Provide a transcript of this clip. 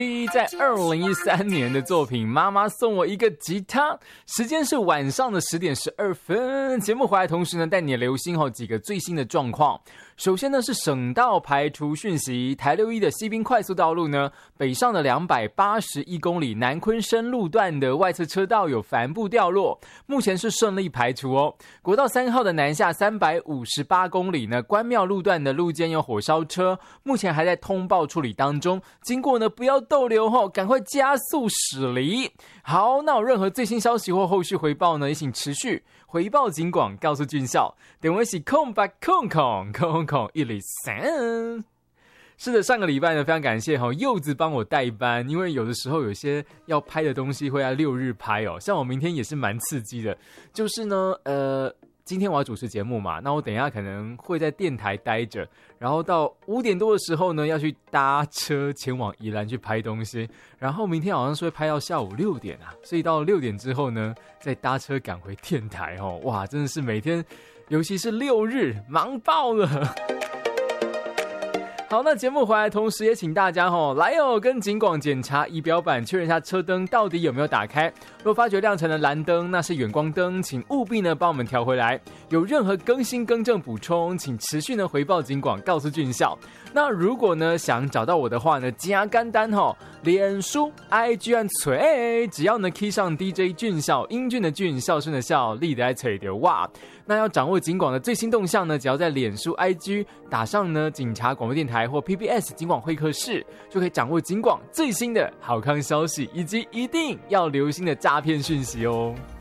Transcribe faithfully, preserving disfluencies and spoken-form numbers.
在二零一三年的作品《妈妈送我一个吉他》，时间是晚上的十点十二分。节目回来同时呢，带你留心后几个最新的状况。首先呢是省道排除讯息，台六一的西滨快速道路呢，北上的两百八十一公里南昆深路段的外侧车道有帆布掉落，目前是顺利排除哦。国道三号的南下三百五十八公里呢，关庙路段的路肩有火烧车，目前还在通报处理当中，经过呢不要逗留后，赶快加速驶离。好，那有任何最新消息或后续回报呢，也请持续回报警广，告诉军校。等我一起空吧空空空空一里三。是的，上个礼拜呢，非常感谢哈柚子帮我代班，因为有的时候有些要拍的东西会在六日拍哦，像我明天也是蛮刺激的，就是呢，呃。今天我要主持节目嘛，那我等一下可能会在电台待着，然后到五点多的时候呢，要去搭车前往宜兰去拍东西，然后明天好像是会拍到下午六点啊，所以到六点之后呢，再搭车赶回电台哦，哇，真的是每天，尤其是六日，忙爆了。好，那节目回来同时也请大家吼来哦，跟警广检查仪表板，确认一下车灯到底有没有打开。若发觉亮成了蓝灯，那是远光灯，请务必呢帮我们调回来。有任何更新更正补充，请持续呢回报警广，告诉俊校。那如果呢想找到我的话呢，加干单吼，脸书、I G 和锤，只要呢 key 上 D J 俊校，英俊的俊，孝顺的孝，力的爱锤的哇。那要掌握警广的最新动向呢，只要在脸书 I G 打上呢警察广播电台或 P B S 警广会客室，就可以掌握警广最新的好康消息，以及一定要留心的诈骗讯息哦。